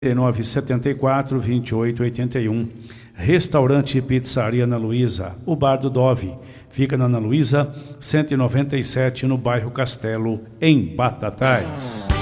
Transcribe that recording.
974 28 81. Restaurante e Pizzaria Ana Luísa, o Bar do Dove. Fica na Ana Luísa, 197, no bairro Castelo, em Batatais.